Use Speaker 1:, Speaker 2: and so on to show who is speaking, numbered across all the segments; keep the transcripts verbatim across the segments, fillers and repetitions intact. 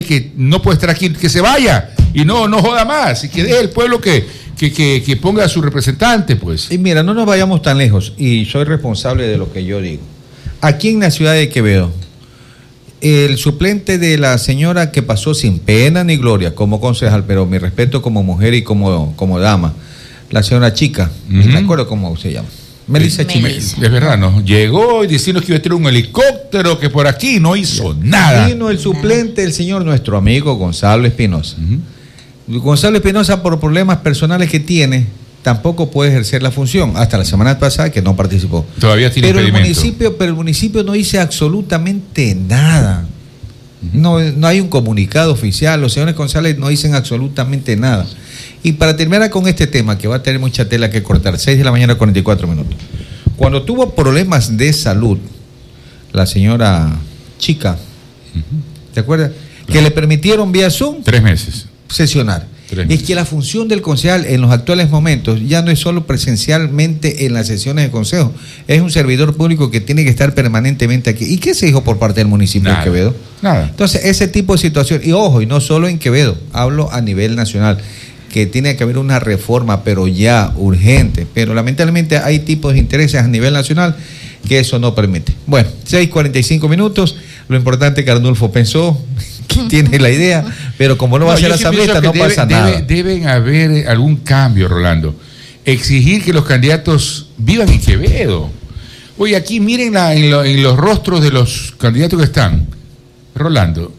Speaker 1: que no puede estar aquí, que se vaya y no, no joda más, y que deje el pueblo que, que, que, que ponga a su representante, pues.
Speaker 2: Y mira, no nos vayamos tan lejos, y soy responsable de lo que yo digo. Aquí en la ciudad de Quevedo, el suplente de la señora que pasó sin pena ni gloria como concejal, pero mi respeto como mujer y como, como dama, la señora Chica, uh-huh. ¿Me acuerdo cómo se llama? Melissa
Speaker 1: es,
Speaker 2: Chica.
Speaker 1: Es verdad, ¿no? Llegó y diciendo que iba a tener un helicóptero, que por aquí no hizo nada.
Speaker 2: Vino el suplente, el señor, nuestro amigo Gonzalo Espinosa. Uh-huh. Gonzalo Espinosa, por problemas personales que tiene, tampoco puede ejercer la función, hasta la semana pasada que no participó.
Speaker 1: Todavía tiene
Speaker 2: pero el
Speaker 1: impedimento.
Speaker 2: municipio, pero el municipio no dice absolutamente nada. No, no hay un comunicado oficial, los señores González no dicen absolutamente nada. Y para terminar con este tema, que va a tener mucha tela que cortar, seis de la mañana, cuarenta y cuatro minutos. Cuando tuvo problemas de salud, la señora Chica, ¿te acuerdas? Claro. Que le permitieron vía Zoom.
Speaker 1: Tres meses.
Speaker 2: Sesionar.
Speaker 1: Tres
Speaker 2: es que la función del concejal en los actuales momentos ya no es solo presencialmente en las sesiones de consejo, es un servidor público que tiene que estar permanentemente aquí. ¿Y qué se dijo por parte del municipio
Speaker 1: Nada,
Speaker 2: de Quevedo?
Speaker 1: Nada.
Speaker 2: Entonces, ese tipo de situación, y ojo, y no solo en Quevedo, hablo a nivel nacional, que tiene que haber una reforma, pero ya urgente, pero lamentablemente hay tipos de intereses a nivel nacional que eso no permite. Bueno, seis cuarenta y cinco minutos, lo importante es que Arnulfo pensó, que tiene la idea, pero como no va no, a ser asambleísta, no
Speaker 1: debe,
Speaker 2: pasa
Speaker 1: debe,
Speaker 2: nada.
Speaker 1: Deben haber algún cambio, Rolando. Exigir que los candidatos vivan en Quevedo. Oye, aquí miren la, en, lo, en los rostros de los candidatos que están. Rolando,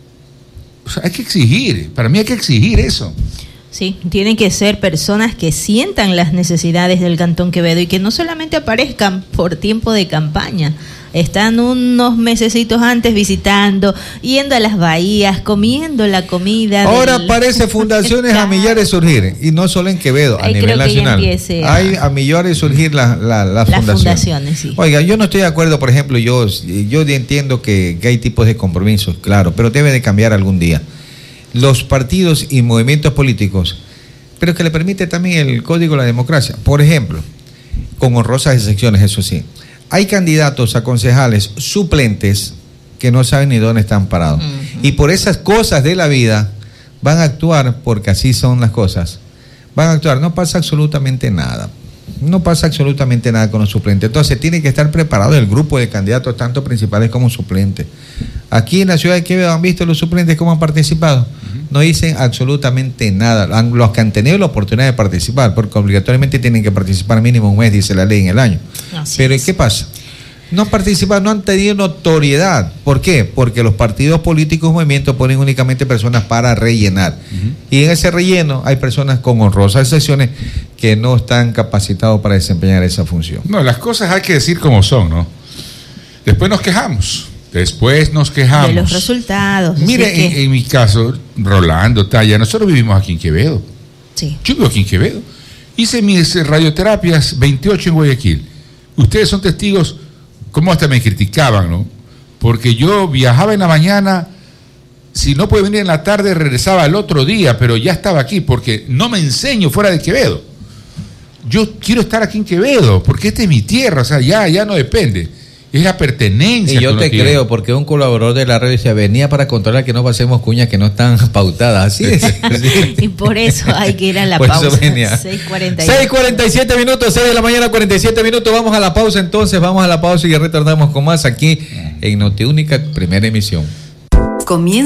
Speaker 1: o sea, hay que exigir, para mí hay que exigir eso.
Speaker 3: Sí, tienen que ser personas que sientan las necesidades del Cantón Quevedo y que no solamente aparezcan por tiempo de campaña. Están unos mesecitos antes visitando, yendo a las bahías, comiendo la comida.
Speaker 2: Ahora
Speaker 3: del...
Speaker 2: parece fundaciones a millares surgir, y no solo en Quevedo, a
Speaker 3: Ay,
Speaker 2: nivel nacional.
Speaker 3: A...
Speaker 2: Hay a millares surgir la, la, la
Speaker 3: las
Speaker 2: fundaciones.
Speaker 3: fundaciones. Sí.
Speaker 2: Oiga, yo no estoy de acuerdo, por ejemplo, yo, yo entiendo que, que hay tipos de compromisos, claro, pero debe de cambiar algún día. Los partidos y movimientos políticos, pero que le permite también el Código de la Democracia. Por ejemplo, con honrosas excepciones, eso sí, hay candidatos a concejales suplentes que no saben ni dónde están parados. Uh-huh. Y por esas cosas de la vida van a actuar, porque así son las cosas, van a actuar, no pasa absolutamente nada. No pasa absolutamente nada con los suplentes. Entonces tiene que estar preparado el grupo de candidatos, tanto principales como suplentes. Aquí en la ciudad de Quevedo han visto los suplentes cómo han participado. Uh-huh. No dicen absolutamente nada. Los que han tenido la oportunidad de participar, porque obligatoriamente tienen que participar mínimo un mes, dice la ley, en el año. Así Pero es. ¿qué pasa? No han participado, no han tenido notoriedad. ¿Por qué? Porque los partidos políticos, movimientos ponen únicamente personas para rellenar. Uh-huh. Y en ese relleno hay personas con honrosas excepciones que no están capacitados para desempeñar esa función.
Speaker 1: No, las cosas hay que decir como son, ¿no? Después nos quejamos. Después nos quejamos.
Speaker 3: De los resultados.
Speaker 1: Mire, en, en mi caso, Rolando, Talla, nosotros vivimos aquí en Quevedo.
Speaker 3: Sí.
Speaker 1: Yo vivo aquí en Quevedo. Hice mis radioterapias veintiocho en Guayaquil. Ustedes son testigos, como hasta me criticaban, ¿no? Porque yo viajaba en la mañana, si no puede venir en la tarde, regresaba al otro día, pero ya estaba aquí, porque no me enseño fuera de Quevedo. Yo quiero estar aquí en Quevedo, porque esta es mi tierra, o sea, ya, ya no depende. Es la pertenencia.
Speaker 2: Y yo te creo, tiene. Porque un colaborador de la radio decía, venía para controlar que no pasemos cuñas que no están pautadas. Así es.
Speaker 3: Y por eso hay que ir a la
Speaker 2: por
Speaker 3: pausa.
Speaker 2: seis cuarenta y siete minutos, seis de la mañana, cuarenta y siete minutos. Vamos a la pausa entonces, vamos a la pausa y retornamos con más aquí en Notiúnica, primera emisión.
Speaker 4: Comienza